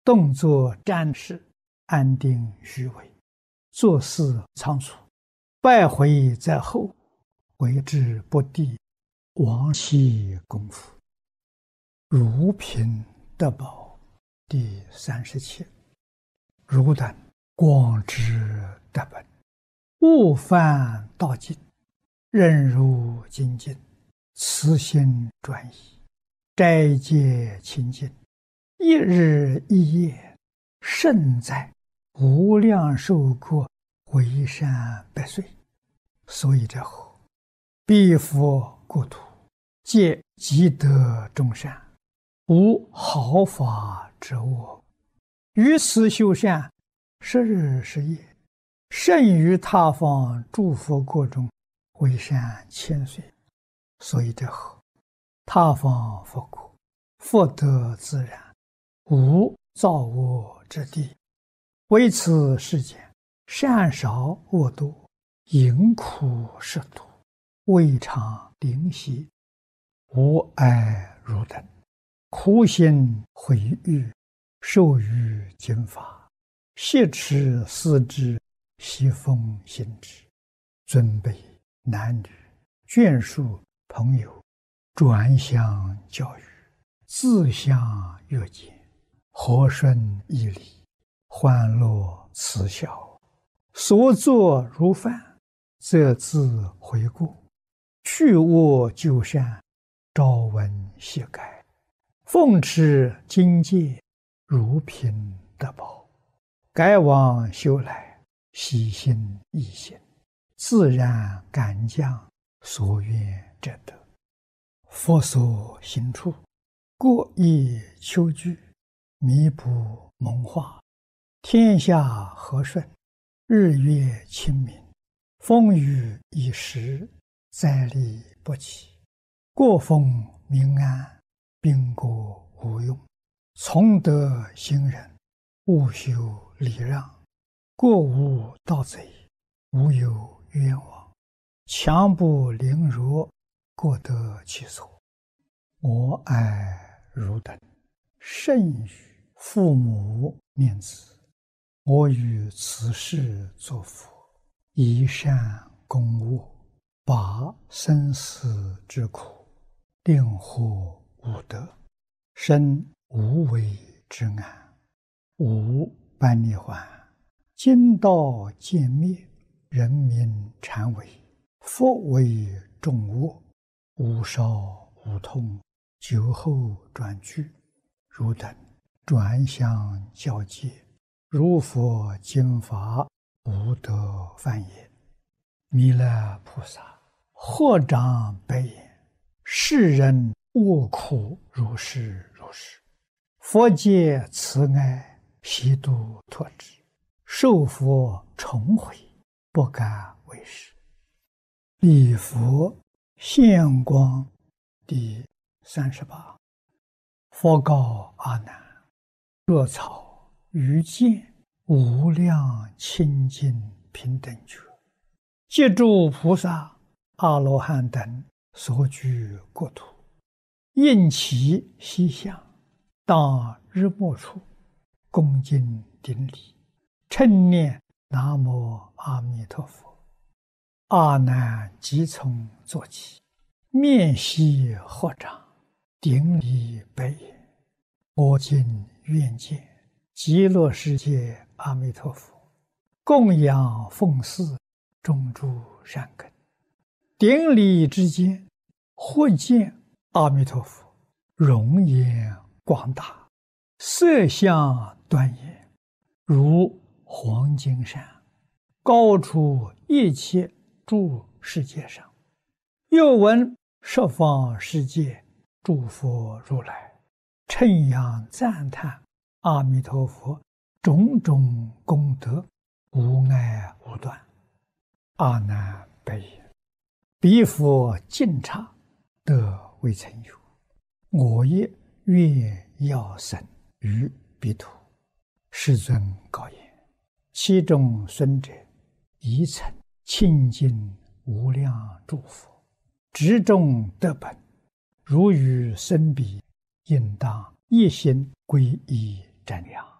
动作战事，安定虚伪，做事仓促，败回在后，为之不第，亡其功夫。如贫得宝第37。汝等广之得本，勿犯道尽，任如精进，慈心专一，斋戒清净，一日一夜，胜在无量寿国，为善百岁。所以者何？彼佛国土，皆积德众善，无毫发之恶。于此修善，10日10夜，胜于他方诸佛国中，为善千岁。所以者何？他方佛国，福德自然，无造恶之地。为此世间，善少恶多，淫苦食毒，未尝灵犀。吾爱汝等，苦心毁誉，受于经法，挟持思之，习奉行之。尊卑男女，眷属朋友，转相教育，自相约见，和顺义理，欢乐慈孝，所作如饭，则自悔过，去恶就善，朝闻夕改，奉持经戒，如贫得宝，改往修来，喜心易行，自然感将，所愿者得。佛所行处，过意求具，弥补蒙化，天下和顺，日月清明，风雨已时，灾利不起，过风民安，兵国无用。从德行人，勿修礼让，过无盗贼，无有冤枉，强不凌弱，过得其所。我爱汝等，甚于父母念子，我于此世作佛，以善攻恶，拔生死之苦，令获无得，生无为之安，无般涅槃，今道渐灭，人民禅为，佛为众恶，无少无痛，久后转居。汝等转相教戒，如佛经法，无得犯也。弥勒菩萨或长白言：世人恶苦如是如是，佛界慈爱，悉度脱之，受佛重回，不敢为是。礼佛现光第38。佛告阿难：若草于见无量清净平等觉，借诸菩萨阿罗汉等所居国土，应其西向，当日没处，恭敬顶礼，称念南无阿弥陀佛。阿难即从坐起，面悉合掌，顶礼白言：我今愿见极乐世界阿弥陀佛，供养奉祀，种诸善根。顶礼之间，或见阿弥陀佛容颜广大，色相端严，如黄金山，高出一切诸世界上。又闻十方世界诸佛如来称扬赞叹阿弥陀佛种种功德，无碍无断。阿难白言：彼佛尽刹，得未曾有，我也愿要生于彼土。世尊告言：其中孙者，宜曾清净无量诸佛，执众得本，如与生彼，应当一心皈依瞻仰。